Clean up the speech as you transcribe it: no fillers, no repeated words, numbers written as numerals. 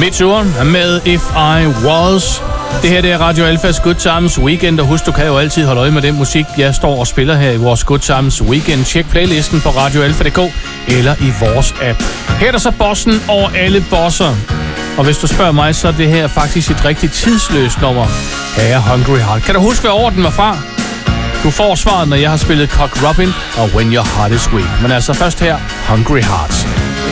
Meteor med If I Was. Det her det er Radio Alphas Good Times Weekend, og husk, du kan jo altid holde øje med den musik, jeg står og spiller her i vores Good Times Weekend. Tjek playlisten på radioalpha.dk eller i vores app. Her er der så bossen over alle bosser. Og hvis du spørger mig, så er det her faktisk et rigtig tidsløst nummer. Her er Hungry Heart. Kan du huske, hvad år den var fra? Du får svaret, når jeg har spillet Cock Robin og When Your Heart Is Weak. Men altså først her, Hungry Hearts.